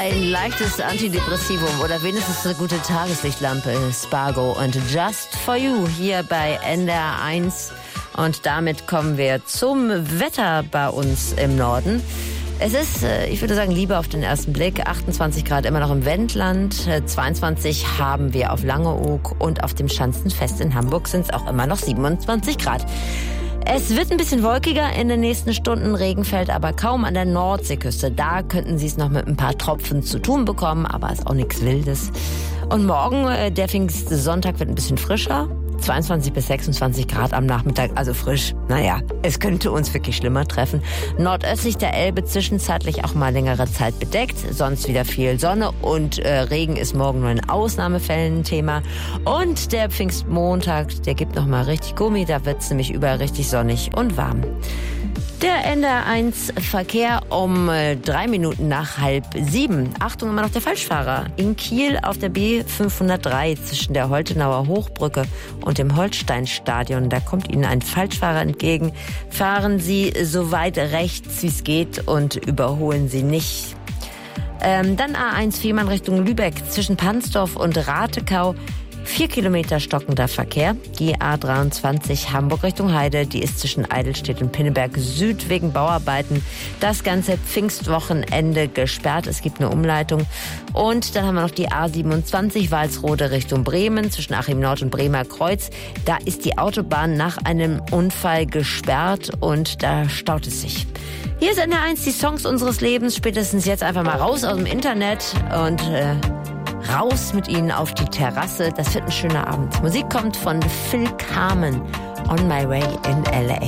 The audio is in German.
Ein leichtes Antidepressivum oder wenigstens eine gute Tageslichtlampe. Spargo und Just For You hier bei NDR 1. Und damit kommen wir zum Wetter bei uns im Norden. Es ist, ich würde sagen, Liebe auf den ersten Blick. 28 Grad immer noch im Wendland. 22 haben wir auf Langeoog und auf dem Schanzenfest in Hamburg sind es auch immer noch 27 Grad. Es wird ein bisschen wolkiger in den nächsten Stunden. Regen fällt aber kaum an der Nordseeküste. Da könnten Sie es noch mit ein paar Tropfen zu tun bekommen, aber ist auch nichts Wildes. Und morgen, der Pfingstsonntag, wird ein bisschen frischer. 22 bis 26 Grad am Nachmittag, also frisch. Naja, es könnte uns wirklich schlimmer treffen. Nordöstlich der Elbe zwischenzeitlich auch mal längere Zeit bedeckt. Sonst wieder viel Sonne und Regen ist morgen nur in Ausnahmefällen ein Thema. Und der Pfingstmontag, der gibt noch mal richtig Gummi. Da wird es nämlich überall richtig sonnig und warm. Der NDR 1 Verkehr um 3 Minuten nach 6:30. Achtung, immer noch der Falschfahrer. In Kiel auf der B503 zwischen der Holtenauer Hochbrücke und dem Holsteinstadion. Da kommt Ihnen ein Falschfahrer entgegen. Fahren Sie so weit rechts, wie es geht und überholen Sie nicht. Dann A1 Fehmarn Richtung Lübeck zwischen Pansdorf und Ratekau. 4 Kilometer stockender Verkehr. Die A23 Hamburg Richtung Heide, die ist zwischen Eidelstedt und Pinneberg Süd wegen Bauarbeiten. Das ganze Pfingstwochenende gesperrt. Es gibt eine Umleitung. Und dann haben wir noch die A27 Walsrode Richtung Bremen zwischen Achim Nord und Bremer Kreuz. Da ist die Autobahn nach einem Unfall gesperrt und da staut es sich. Hier ist NDR 1, die Songs unseres Lebens. Spätestens jetzt einfach mal raus aus dem Internet und raus mit Ihnen auf die Terrasse. Das wird ein schöner Abend. Musik kommt von Phil Carmen, On My Way in L.A.